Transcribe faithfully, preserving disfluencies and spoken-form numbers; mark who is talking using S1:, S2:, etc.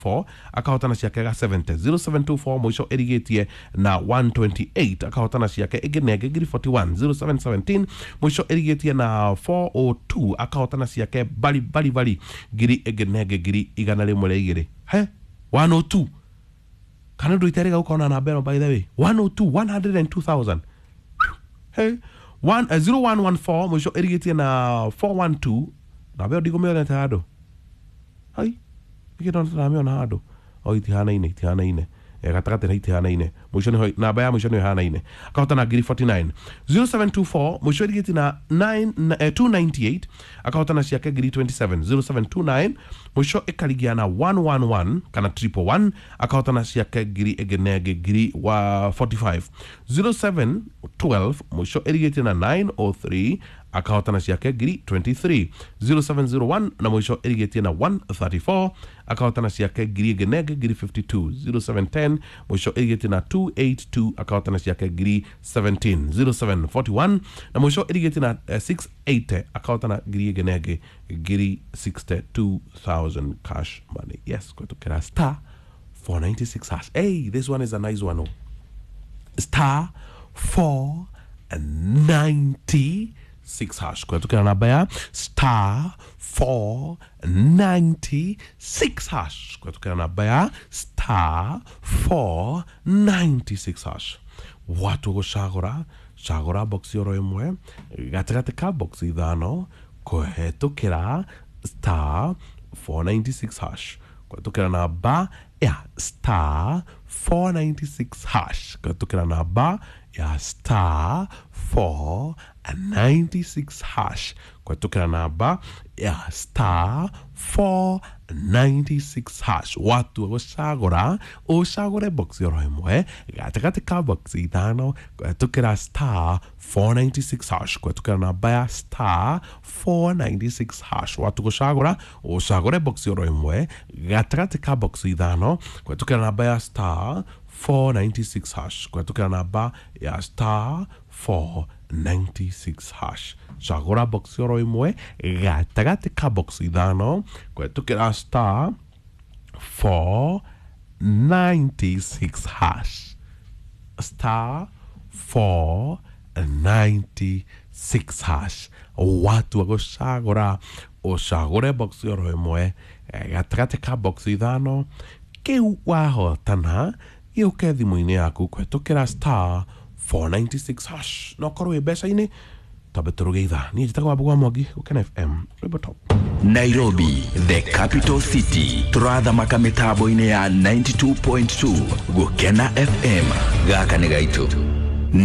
S1: four akahotana ciake ga seventy zero seven two four mwisho erigetie na one twenty-eight akahotana ciake igenege ngiri forty-one zero seven one seven mwisho erigetie na four oh two akahotana ciake bali bali bali ngiri igenege ngiri igana rimwe ria igiri he one oh two kana ndo iterega ukona na bero by the way one oh two one hundred two thousand hey one uh, zero one one four mwisho erigetie na four one two na bero digomeo na tado hai Kito na mio na hado. O itihana ine, itihana ine. E katakate na itihana ine. Mwisho ni hoi, na baya mwisho ni hana ine. Akahota na ngiri forty-nine. zero seven two four, mwisho erigeti na two ninety-eight. Akahota na siake ngiri twenty-seven. zero seven two nine, mwisho ekaligia na one one one, kana triple one. Akahota na siake ngiri egenege ngiri wa forty-five. zero seven twelve, mwisho erigeti na nine oh three. Akahota na siake ngiri twenty-three. zero seven zero one na mwisho erigeti na one thirty-four. Akahota na siake ngiri egenege ngiri fifty-two. zero seven ten mwisho erigeti na two eighty-two. Akahota na siake ngiri seventeen. zero seven forty-one na mwisho erigeti na uh, six eighty. Akahota na ngiri egenege ngiri sixty-two thousand cash money. Yes, kwa tukera star four ninety-six hash. Hey, this one is a nice one. Oh. Star four ninety-six hash. Kwa tukera nabaya star four ninety-six hash. Kwa tukera nabaya star four ninety-six hash. Watu go shagora shagora box yoro imwe gategate ka box idano ko hetukera star four ninety-six hash. Kwa tukera naba ya star four ninety-six hash. Kwa tukera naba ya star four ninety-six hash. Kwa tukera naba ya star four ninety-six hash. Watu wa shagora o shagore box yoro imwe gategate ka box idano kwa tukera star four ninety-six hash. Kwa tukera naba ya star four ninety-six hash. Watu wa shagora o shagore box yoro imwe gategate ka box idano kwa tukera naba ya star four ninety-six hash. Kwa tukera naba ya star four ninety-six hash. Shagora box yoro imwe gategate ka box idano kwa tukera star four ninety-six hash. Star four ninety-six hash. Watu wago shagora o shagore box yoro imwe gategate ka box idano ke waho tana yuke thimu-ini yaku kwa tukera star four ninety-six hash. No korwe besa ini tabeturugeitha ni jitaka wabugwa mogi ukena F M Rivertop.
S2: Nairobi, the capital city. Turadha makamitabo ine ya ninety-two point two Gukena F M. Gaka negaitu.